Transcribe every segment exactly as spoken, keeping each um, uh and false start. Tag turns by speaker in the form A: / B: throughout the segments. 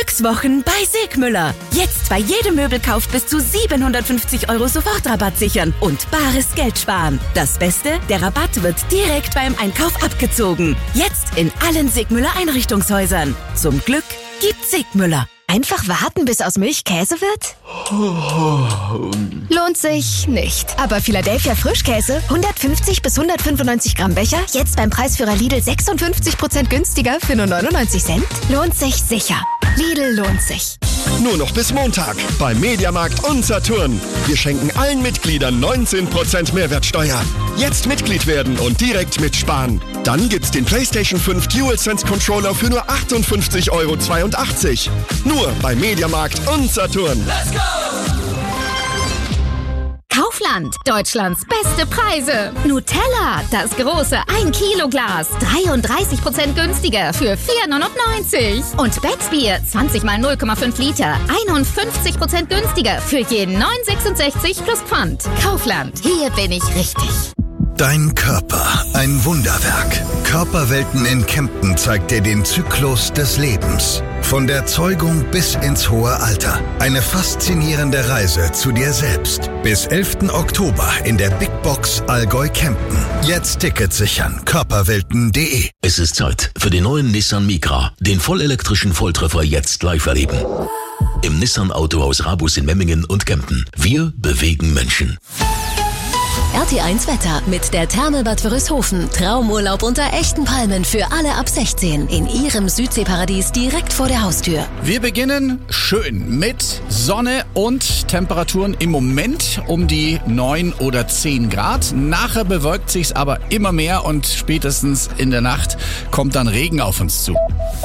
A: Sechs Wochen bei Segmüller. Jetzt bei jedem Möbelkauf bis zu siebenhundertfünfzig Euro Sofortrabatt sichern und bares Geld sparen. Das Beste, der Rabatt wird direkt beim Einkauf abgezogen. Jetzt in allen Segmüller Einrichtungshäusern. Zum Glück gibt's Segmüller.
B: Einfach warten, bis aus Milch Käse wird? Lohnt sich nicht. Aber Philadelphia Frischkäse, hundertfünfzig bis hundertfünfundneunzig Gramm Becher, jetzt beim Preisführer Lidl sechsundfünfzig Prozent günstiger für nur neunundneunzig Cent? Lohnt sich sicher. Lidl lohnt sich.
C: Nur noch bis Montag beim Mediamarkt und Saturn. Wir schenken allen Mitgliedern neunzehn Prozent Mehrwertsteuer. Jetzt Mitglied werden und direkt mitsparen. Dann gibt's den PlayStation fünf DualSense Controller für nur achtundfünfzig Euro zweiundachtzig. Nur bei Mediamarkt und Saturn.
D: Let's go!
B: Kaufland, Deutschlands beste Preise. Nutella, das große ein Kilo Glas, dreiunddreißig Prozent günstiger für vier neunundneunzig. Und Betzbier, zwanzig mal null Komma fünf Liter, einundfünfzig Prozent günstiger für jeden neun sechsundsechzig plus Pfand. Kaufland, hier bin ich richtig.
E: Dein Körper, ein Wunderwerk. Körperwelten in Kempten zeigt dir den Zyklus des Lebens. Von der Zeugung bis ins hohe Alter. Eine faszinierende Reise zu dir selbst. Bis elften Oktober in der Big Box Allgäu Kempten. Jetzt Tickets sichern. körperwelten punkt de.
F: Es ist Zeit für den neuen Nissan Micra. Den vollelektrischen Volltreffer jetzt live erleben. Im Nissan Autohaus Rabus in Memmingen und Kempten. Wir bewegen Menschen.
G: R T eins Wetter mit der Therme Bad Wörishofen. Traumurlaub unter echten Palmen für alle ab sechzehn. In Ihrem Südseeparadies direkt vor der Haustür.
H: Wir beginnen schön mit Sonne und Temperaturen im Moment um die neun oder zehn Grad. Nachher bewölkt sich's aber immer mehr und spätestens in der Nacht kommt dann Regen auf uns zu.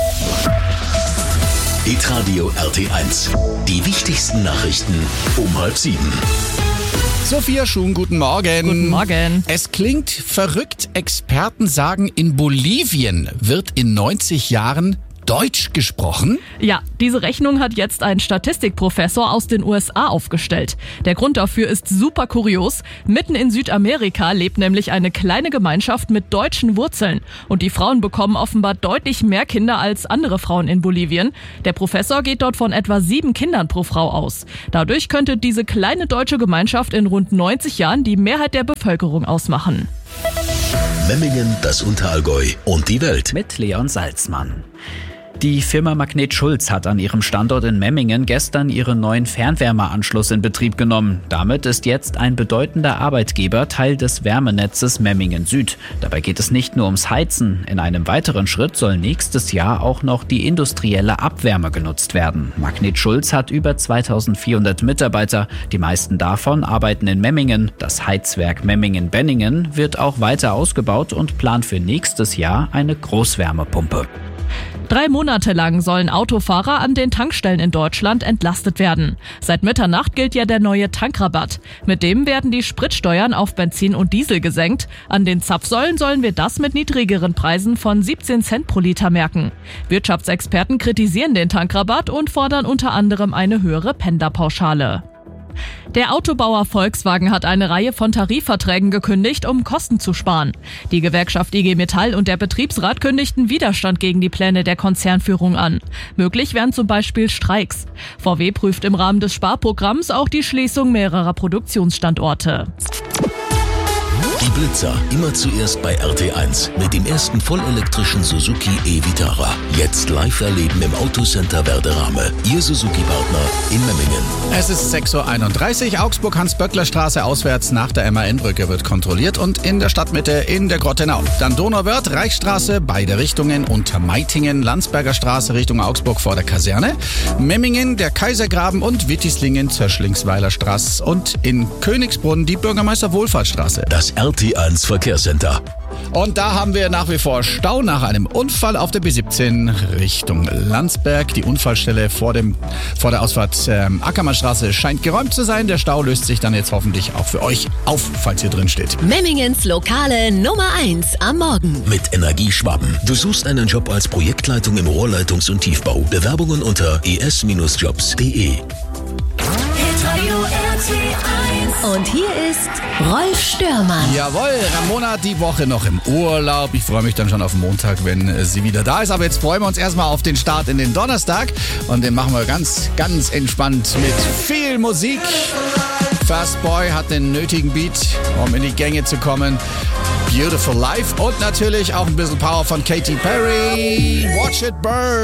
F: Hitradio R T eins. Die wichtigsten Nachrichten um halb sieben.
H: Sophia Schuhn, guten Morgen.
I: Guten Morgen.
H: Es klingt verrückt. Experten sagen, in Bolivien wird in neunzig Jahren Deutsch gesprochen?
I: Ja, diese Rechnung hat jetzt ein Statistikprofessor aus den U S A aufgestellt. Der Grund dafür ist super kurios. Mitten in Südamerika lebt nämlich eine kleine Gemeinschaft mit deutschen Wurzeln. Und die Frauen bekommen offenbar deutlich mehr Kinder als andere Frauen in Bolivien. Der Professor geht dort von etwa sieben Kindern pro Frau aus. Dadurch könnte diese kleine deutsche Gemeinschaft in rund neunzig Jahren die Mehrheit der Bevölkerung ausmachen.
F: Memmingen, das Unterallgäu und die Welt.
J: Mit Leon Salzmann. Die Firma Magnet Schulz hat an ihrem Standort in Memmingen gestern ihren neuen Fernwärmeanschluss in Betrieb genommen. Damit ist jetzt ein bedeutender Arbeitgeber Teil des Wärmenetzes Memmingen Süd. Dabei geht es nicht nur ums Heizen. In einem weiteren Schritt soll nächstes Jahr auch noch die industrielle Abwärme genutzt werden. Magnet Schulz hat über zweitausendvierhundert Mitarbeiter. Die meisten davon arbeiten in Memmingen. Das Heizwerk Memmingen-Benningen wird auch weiter ausgebaut und plant für nächstes Jahr eine Großwärmepumpe.
I: Drei Monate lang sollen Autofahrer an den Tankstellen in Deutschland entlastet werden. Seit Mitternacht gilt ja der neue Tankrabatt. Mit dem werden die Spritsteuern auf Benzin und Diesel gesenkt. An den Zapfsäulen sollen wir das mit niedrigeren Preisen von siebzehn Cent pro Liter merken. Wirtschaftsexperten kritisieren den Tankrabatt und fordern unter anderem eine höhere Pendlerpauschale. Der Autobauer Volkswagen hat eine Reihe von Tarifverträgen gekündigt, um Kosten zu sparen. Die Gewerkschaft I G Metall und der Betriebsrat kündigten Widerstand gegen die Pläne der Konzernführung an. Möglich wären zum Beispiel Streiks. V W prüft im Rahmen des Sparprogramms auch die Schließung mehrerer Produktionsstandorte.
F: Die Blitzer, immer zuerst bei R T eins mit dem ersten vollelektrischen Suzuki e-Vitara. Jetzt live erleben im Autocenter Werderame. Ihr Suzuki-Partner in Memmingen.
H: Es ist sechs Uhr einunddreißig. Augsburg-Hans-Böckler-Straße auswärts nach der M A N-Brücke wird kontrolliert und in der Stadtmitte in der Grottenau. Dann Donauwörth, Reichsstraße, beide Richtungen, Untermeitingen, Landsberger Straße Richtung Augsburg vor der Kaserne, Memmingen, der Kaisergraben und Wittislingen, Zöschlingsweiler Straße und in Königsbrunn die Bürgermeister-Wohlfahrtsstraße.
F: Das R T eins Verkehrscenter.
H: Und da haben wir nach wie vor Stau nach einem Unfall auf der B siebzehn Richtung Landsberg. Die Unfallstelle vor, dem, vor der Ausfahrt ähm, Ackermannstraße scheint geräumt zu sein. Der Stau löst sich dann jetzt hoffentlich auch für euch auf, falls ihr drin steht.
G: Memmingens lokale Nummer eins am Morgen.
F: Mit Energie Schwaben. Du suchst einen Job als Projektleitung im Rohrleitungs- und Tiefbau. Bewerbungen unter e s Bindestrich jobs punkt de.
D: Hitradio R T eins.
G: Und hier ist Rolf Störmann.
H: Jawohl, Ramona hat die Woche noch im Urlaub. Ich freue mich dann schon auf Montag, wenn sie wieder da ist. Aber jetzt freuen wir uns erstmal auf den Start in den Donnerstag. Und den machen wir ganz, ganz entspannt mit viel Musik. Fast Boy hat den nötigen Beat, um in die Gänge zu kommen. Beautiful Life und natürlich auch ein bisschen Power von Katy Perry. Watch it burn.